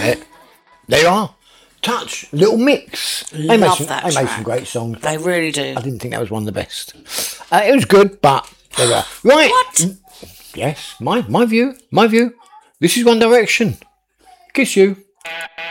They are. Touch, Little Mix. They made some great songs. They really do. I didn't think that was one of the best. It was good, but there we are. Right. What? Yes, my view. This is One Direction. Kiss you.